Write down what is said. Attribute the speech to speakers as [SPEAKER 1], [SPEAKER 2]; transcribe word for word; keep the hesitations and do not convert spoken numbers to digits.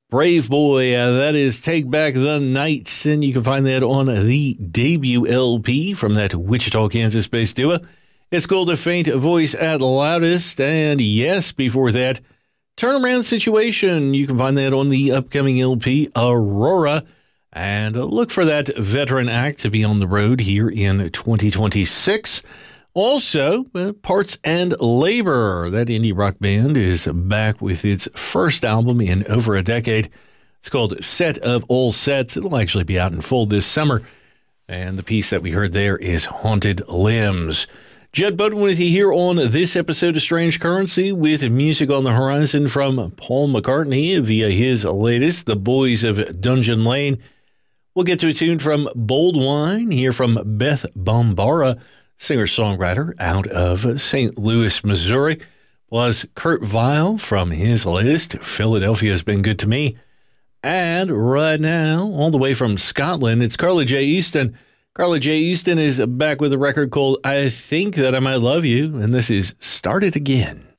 [SPEAKER 1] Brave Boy, uh, that is Take Back the Night, and you can find that on the debut L P from that Wichita, Kansas-based duo. It's called A Faint Voice at Loudest, and yes, before that, Turnaround Situation. You can find that on the upcoming L P Aurora, and uh, look for that Veteran Act to be on the road here in twenty twenty-six. Also, uh, Parts and Labor, that indie rock band, is back with its first album in over a decade. It's called Set of All Sets. It'll actually be out in full this summer. And the piece that we heard there is Haunted Limbs. Jed Bowden with you here on this episode of Strange Currency with music on the horizon from Paul McCartney via his latest, The Boys of Dungeon Lane. We'll get to a tune from Bold Wine, here from Beth Bombara, singer-songwriter out of Saint Louis, Missouri, plus Kurt Vile from his latest, Philadelphia's Been Good to Me. And right now, all the way from Scotland, it's Carly J. Easton. Carly J. Easton is back with a record called I Think That I Might Love You, and this is Start It Again.